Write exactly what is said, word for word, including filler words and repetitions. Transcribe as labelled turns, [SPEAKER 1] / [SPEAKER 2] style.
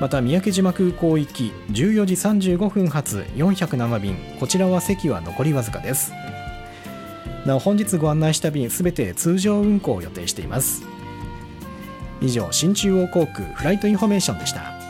[SPEAKER 1] また三宅島空港行きじゅうよじさんじゅうごふん発よんひゃくなな便、こちらは席は残りわずかです。なお本日ご案内した便すべて通常運航を予定しています。以上、新中央航空フライトインフォメーションでした。